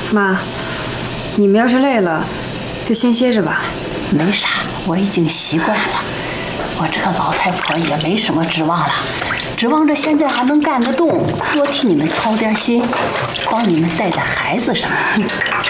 妈，你们要是累了，就先歇着吧。 没啥，我已经习惯了。我这个老太婆也没什么指望了，指望着现在还能干得动，多替你们操点心，帮你们带带孩子什么的。